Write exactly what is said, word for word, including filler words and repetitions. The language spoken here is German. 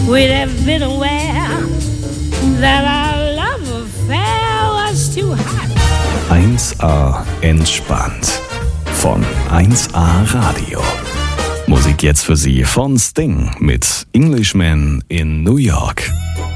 we'd have been aware that our love affair was too hot. eins A entspannt von eins A Radio. Musik jetzt für Sie von Sting mit Englishman in New York.